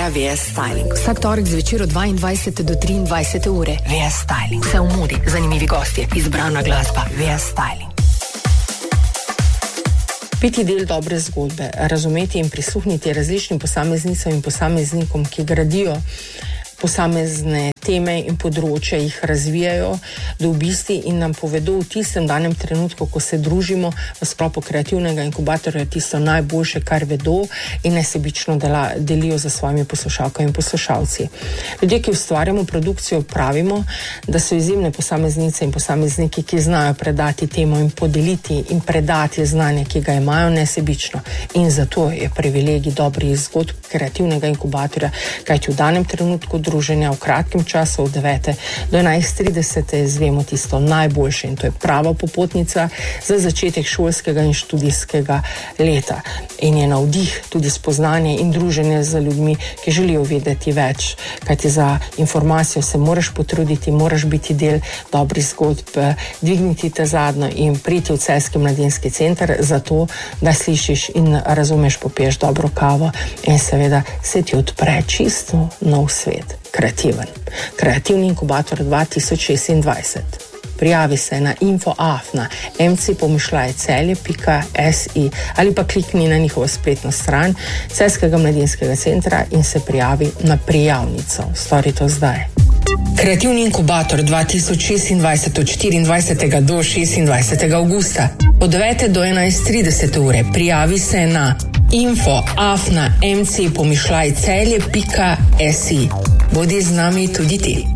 podaja VS Styling. Vsak torek zvečer od 22 do 23 ure. VS Styling. Vse v modi, zanimivi gostje, izbrana glasba. VS Styling. Biti del dobre zgodbe, razumeti in prisluhniti različnim posameznicam in posameznikom, ki gradijo posamezne teme in področja, jih razvijajo do obisti in nam povedo v tistem danem trenutku, ko se družimo v sklopu kreativnega inkubatorja, tisto najboljše, kar vedo in nesebično delijo za svojimi poslušalkami in poslušalci. Ljudje, ki ustvarjamo produkcijo, pravimo, da so izjemne posameznice in posamezniki, ki znajo predati temo in podeliti in predati znanje, ki ga imajo, nesebično. In zato je privilegij dobrih zgodb kreativnega inkubatorja, kajti v danem trenutku druženja v kratkem času od 9. do 11.30 izvemo tisto najboljše in to je prava popotnica za začetek šolskega in študijskega leta. In je navdih tudi spoznanje in druženje z ljudmi, ki želijo vedeti več, kajti za informacijo se moraš potruditi, moraš biti del dobrih zgodb, dvigniti te zadnjo in priti v Celjski mladinski center zato, da slišiš in razumeš, popiješ dobro kavo in seveda se ti odpre čisto nov svet. Kreativen. Kreativni inkubator 2026. Prijavi se na info@mcpomišljajecelje.si ali pa klikni na njihovo spletno stran Celjskega mladinskega centra in se prijavi na prijavnico. Stori to zdaj. Kreativni inkubator 2026 od 24. do 26. avgusta. Od 9. do 11.30 ure. Prijavi se na info@mcpomišljajecelje.si. Bodi z nami tudi ti.